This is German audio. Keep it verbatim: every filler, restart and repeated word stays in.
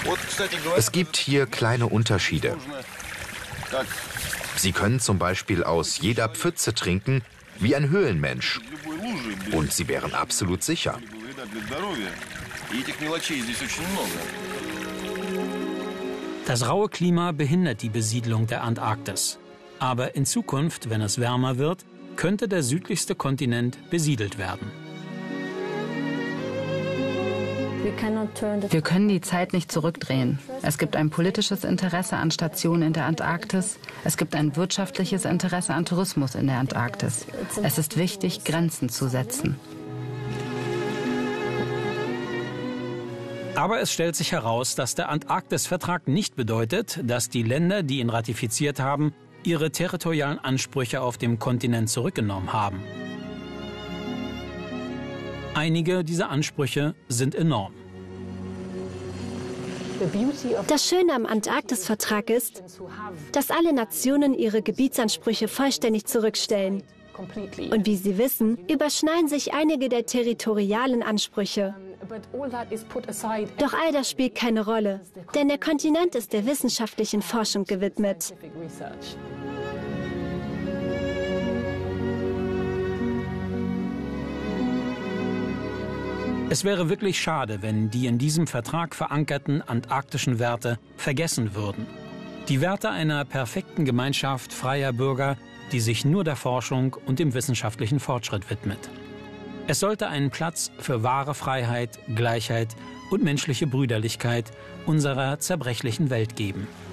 Es gibt hier kleine Unterschiede. Sie können zum Beispiel aus jeder Pfütze trinken, wie ein Höhlenmensch. Und sie wären absolut sicher. Das raue Klima behindert die Besiedlung der Antarktis. Aber in Zukunft, wenn es wärmer wird, könnte der südlichste Kontinent besiedelt werden. Wir können die Zeit nicht zurückdrehen. Es gibt ein politisches Interesse an Stationen in der Antarktis. Es gibt ein wirtschaftliches Interesse an Tourismus in der Antarktis. Es ist wichtig, Grenzen zu setzen. Aber es stellt sich heraus, dass der Antarktis-Vertrag nicht bedeutet, dass die Länder, die ihn ratifiziert haben, ihre territorialen Ansprüche auf dem Kontinent zurückgenommen haben. Einige dieser Ansprüche sind enorm. Das Schöne am Antarktis-Vertrag ist, dass alle Nationen ihre Gebietsansprüche vollständig zurückstellen. Und wie Sie wissen, überschneiden sich einige der territorialen Ansprüche. Doch all das spielt keine Rolle, denn der Kontinent ist der wissenschaftlichen Forschung gewidmet. Es wäre wirklich schade, wenn die in diesem Vertrag verankerten antarktischen Werte vergessen würden. Die Werte einer perfekten Gemeinschaft freier Bürger, die sich nur der Forschung und dem wissenschaftlichen Fortschritt widmet. Es sollte einen Platz für wahre Freiheit, Gleichheit und menschliche Brüderlichkeit unserer zerbrechlichen Welt geben.